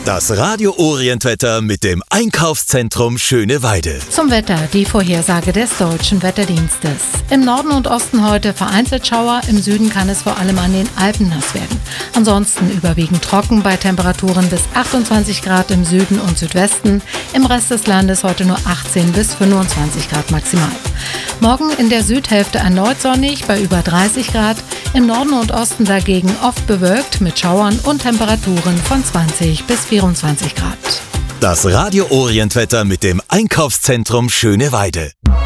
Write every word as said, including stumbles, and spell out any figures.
Das Radio Orient-Wetter mit dem Einkaufszentrum Schöneweide. Zum Wetter, die Vorhersage des Deutschen Wetterdienstes. Im Norden und Osten heute vereinzelt Schauer, im Süden kann es vor allem an den Alpen nass werden. Ansonsten überwiegend trocken bei Temperaturen bis achtundzwanzig Grad im Süden und Südwesten. Im Rest des Landes heute nur achtzehn bis fünfundzwanzig Grad maximal. Morgen in der Südhälfte erneut sonnig bei über dreißig Grad. Im Norden und Osten dagegen oft bewölkt mit Schauern und Temperaturen von zwanzig bis vierundzwanzig Grad. Das Radio Orient-Wetter mit dem Einkaufszentrum Schöneweide.